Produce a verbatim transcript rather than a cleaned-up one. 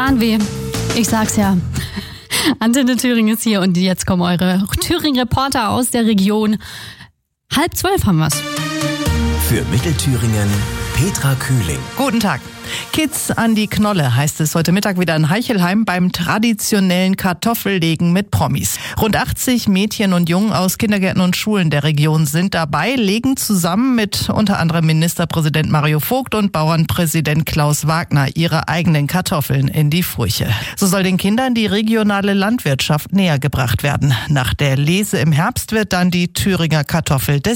Zahnweh. Ich sag's ja. Antenne Thüringen ist hier und jetzt kommen eure Thüringen-Reporter aus der Region. Halb zwölf haben wir's. Für Mittelthüringen Petra Kühling. Guten Tag. Kids an die Knolle heißt es heute Mittag wieder in Heichelheim beim traditionellen Kartoffellegen mit Promis. Rund achtzig Mädchen und Jungen aus Kindergärten und Schulen der Region sind dabei, legen zusammen mit unter anderem Ministerpräsident Mario Vogt und Bauernpräsident Klaus Wagner ihre eigenen Kartoffeln in die Furche. So soll den Kindern die regionale Landwirtschaft näher gebracht werden. Nach der Lese im Herbst wird dann die Thüringer Kartoffel des